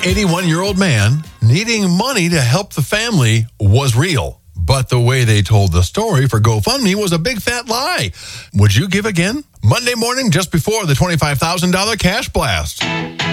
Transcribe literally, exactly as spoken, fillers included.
eighty-one-year-old man needing money to help the family was real. But the way they told the story for GoFundMe was a big fat lie. Would you give again? Monday morning, just before the twenty-five thousand dollars cash blast.